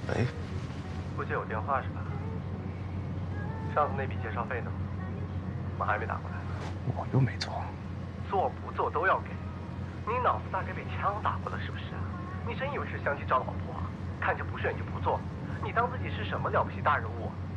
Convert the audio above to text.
喂， 不接我电话是吧？上次那笔介绍费呢？怎么还没打过来？ 我又没做。 做不做都要给。你脑子大概被枪打过了是不是？你真以为是相机找老婆啊？看着不顺眼就不做？你当自己是什么了不起大人物？